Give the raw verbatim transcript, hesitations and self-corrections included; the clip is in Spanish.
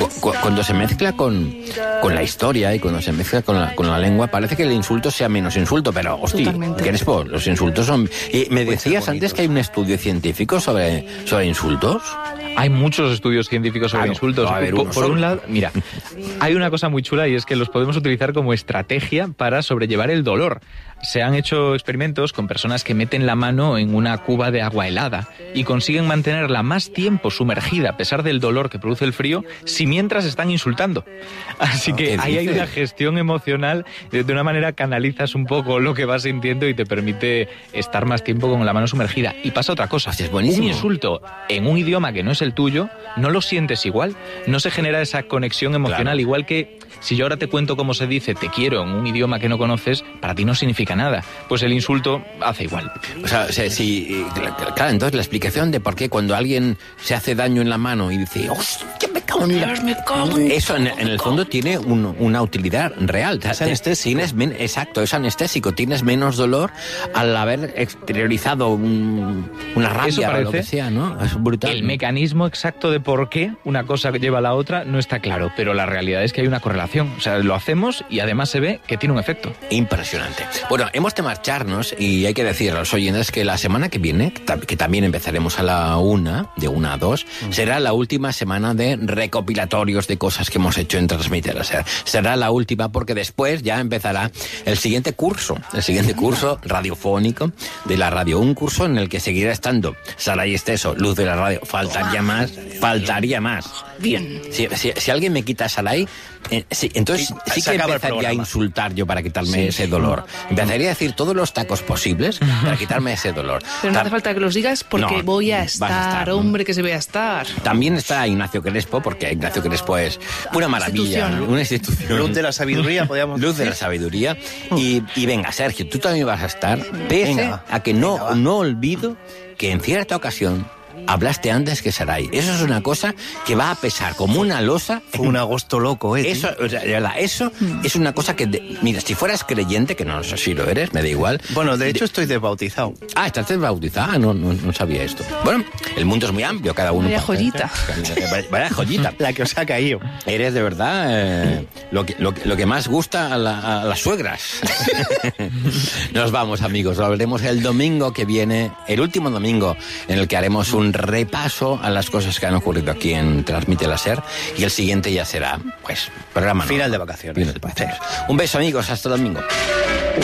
cu- cuando se mezcla con, con la historia y cuando se mezcla con la, con la lengua, parece que el insulto sea menos insulto, pero, hostia, Totalmente. Crespo, los insultos son... Y me decías antes que hay un estudio científico sobre, sobre insultos. Hay muchos estudios científicos sobre Claro, insultos. no va a haber por uno por solo. un lado, mira, hay una cosa muy chula y es que los podemos utilizar como estrategia para sobrellevar el dolor. Se han hecho experimentos con personas que meten la mano en una cuba de agua helada y consiguen mantenerla más tiempo sumergida a pesar del dolor que produce el frío si mientras están insultando. Así que ¿Qué ahí hay dices? una gestión emocional, de de una manera canalizas un poco lo que vas sintiendo y te permite estar más tiempo con la mano sumergida. Y pasa otra cosa, Hostia, es buenísimo. un insulto en un idioma que no es el tuyo, no lo sientes igual, no se genera esa conexión emocional, Claro. igual que si yo ahora te cuento cómo se dice te quiero en un idioma que no conoces, para ti no significa nada, pues el insulto hace igual. O sea, o sea, sí, claro, entonces la explicación de por qué cuando alguien se hace daño en la mano y dice, hostia, me cago en la... me cago en-". Eso en, en el fondo tiene un- una utilidad real. O sea, Es te- anestésico. Tienes men- exacto, es anestésico. Tienes menos dolor al haber exteriorizado un- una Eso rabia o lo parece. que sea, ¿no? Es brutal. El mecanismo exacto de por qué una cosa lleva a la otra no está claro, pero la realidad es que hay una correlación. O sea, lo hacemos y además se ve que tiene un efecto. Impresionante. Bueno, hemos de marcharnos y hay que decir a los oyentes que la semana que viene, que tam- que también empezaremos a la una, de una a dos, será la última semana de recopilatorios de cosas que hemos hecho en Transmitter. O sea, será la última porque después ya empezará el siguiente curso, el siguiente curso radiofónico de la radio. Un curso en el que seguirá estando Saray Esteso, luz de la radio. Faltaría más, faltaría más. Bien. Si, si, si alguien me quita a Saray, eh, sí, entonces Sí, sí se que acaba el empezaría a programa. insultar yo para quitarme ese dolor. Empezaría a decir todos los tacos posibles para quitarme ese dolor. Pero no Ta- hace falta que los digas porque No, voy a vas a estar, estar, ¿no? hombre, que se voy a estar. También está Ignacio Crespo, porque Ignacio Crespo es una maravilla, Institución. ¿no? Una institución. Luz de la sabiduría, podríamos Luz de la decir. sabiduría. Y, y venga, Sergio, tú también vas a estar, pese Venga, a que no, venga, va. no olvido que en cierta ocasión hablaste antes que Saray. Eso es una cosa que va a pesar como una losa. Fue un agosto loco, ¿eh? Eso, o sea, de verdad, eso es una cosa que, de- mira, si fueras creyente, que no sé si lo eres, me da igual. Bueno, de hecho estoy desbautizado. Ah, estás desbautizada, no, no, no sabía esto. Bueno, el mundo es muy amplio, cada uno... Vaya puede- joyita. Vaya, vaya joyita. La que os ha caído. Eres de verdad eh, lo, que, lo, que, lo que más gusta a, la- a las suegras. Nos vamos, amigos. Lo hablaremos el domingo que viene, el último domingo, en el que haremos un repaso a las cosas que han ocurrido aquí en Transmite la SER. Y el siguiente ya será, pues, programa Final normal. de vacaciones. Final de vacaciones. Un beso, amigos. Hasta el domingo.